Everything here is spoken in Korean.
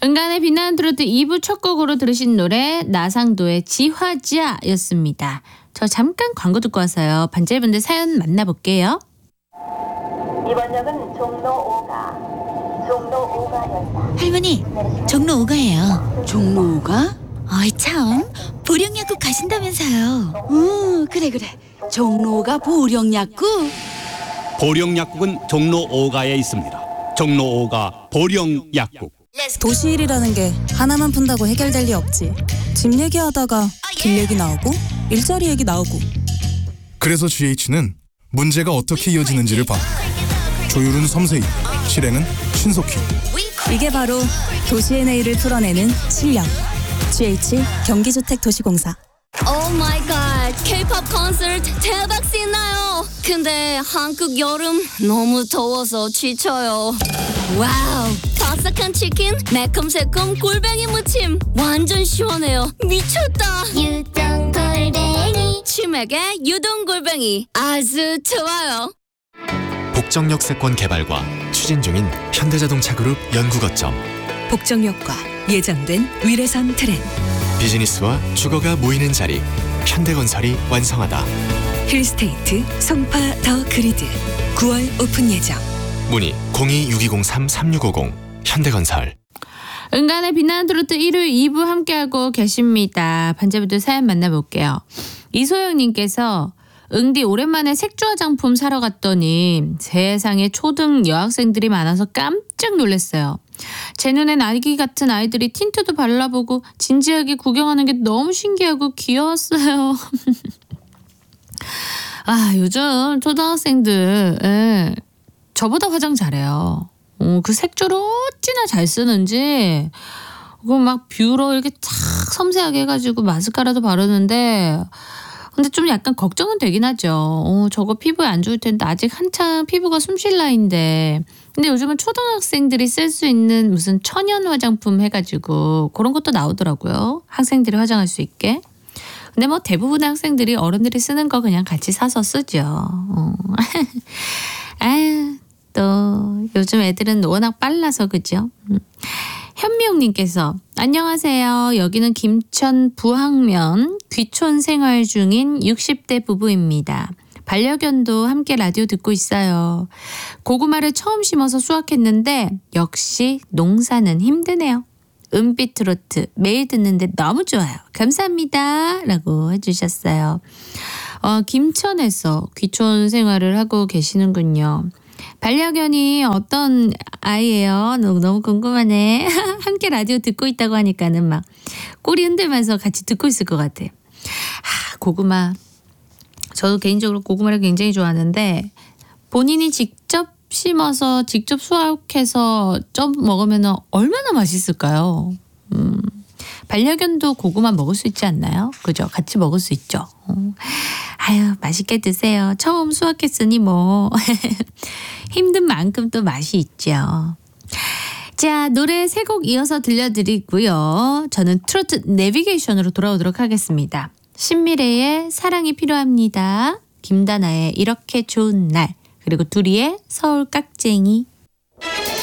은간의 빛나는 트로트 2부 첫 곡으로 들으신 노래 나상도의 지화지야였습니다. 저 잠깐 광고 듣고 와서요. 반짝이분들 사연 만나볼게요. 이번 역은 종로 5가역이다. 할머니, 종로 5가예요. 종로 5가? 어이 참, 보령약국 가신다면서요. 그래. 종로 5가 보령약국? 보령약국은 종로 5가에 있습니다. 종로 5가 보령약국. 도시일이라는 게 하나만 푼다고 해결될 리 없지. 집 얘기하다가 길 얘기 나오고 일자리 얘기 나오고. 그래서 GH는 문제가 어떻게 이어지는지를 봐. 조율은 섬세히, 실행은 신속히. 이게 바로 도시의 내일을 풀어내는 실력. GH 경기주택도시공사. 오 마이 갓, K-pop 콘서트 대박 신나요. 근데 한국 여름 너무 더워서 지쳐요. 와우, 바삭한 치킨, 매콤새콤 골뱅이 무침 완전 시원해요. 미쳤다. 유동 골뱅이 치맥의 유동 골뱅이 아주 좋아요. 복정역 세권 개발과 추진 중인 현대자동차 그룹 연구 거점. 복정역과 예정된 위례선 트램. 비즈니스와 주거가 모이는 자리. 현대건설이 완성하다. 힐스테이트 송파 더 그리드 9월 오픈 예정. 문의 026203-3650 현대건설. 은간의 빛나는 트로트 일요일 2부 함께하고 계십니다. 반짝이분들 사연 만나볼게요. 이소영님께서 응디 오랜만에 색조 화장품 사러 갔더니 세상에 초등 여학생들이 많아서 깜짝 놀랐어요. 제 눈엔 아기 같은 아이들이 틴트도 발라보고 진지하게 구경하는 게 너무 신기하고 귀여웠어요. 아, 요즘 초등학생들 저보다 화장 잘해요. 그 색조를 어찌나 잘 쓰는지 막 뷰러 이렇게 탁 섬세하게 해가지고 마스카라도 바르는데 근데 좀 약간 걱정은 되긴 하죠. 저거 피부에 안 좋을 텐데 아직 한창 피부가 숨쉴 나이인데 근데 요즘은 초등학생들이 쓸 수 있는 무슨 천연 화장품 해가지고 그런 것도 나오더라고요. 학생들이 화장할 수 있게. 근데 뭐 대부분의 학생들이 어른들이 쓰는 거 그냥 같이 사서 쓰죠. 아유, 또 요즘 애들은 워낙 빨라서 그죠. 현미용님께서 안녕하세요. 여기는 김천 부항면 귀촌 생활 중인 60대 부부입니다. 반려견도 함께 라디오 듣고 있어요. 고구마를 처음 심어서 수확했는데 역시 농사는 힘드네요. 은빛 트로트 매일 듣는데 너무 좋아요. 감사합니다. 라고 해주셨어요. 김천에서 귀촌 생활을 하고 계시는군요. 반려견이 어떤 아이예요? 너무 궁금하네. 함께 라디오 듣고 있다고 하니까는 막 꼬리 흔들면서 같이 듣고 있을 것 같아요. 고구마. 저도 개인적으로 고구마를 굉장히 좋아하는데 본인이 직접 심어서 직접 수확해서 쪄 먹으면 얼마나 맛있을까요? 반려견도 고구마 먹을 수 있지 않나요? 그죠? 같이 먹을 수 있죠. 아유, 맛있게 드세요. 처음 수확했으니 뭐 힘든 만큼 또 맛이 있죠. 자, 노래 3곡 이어서 들려드리고요. 저는 트로트 내비게이션으로 돌아오도록 하겠습니다. 신미래의 사랑이 필요합니다. 김다나의 이렇게 좋은 날, 그리고 두리의 서울 깍쟁이.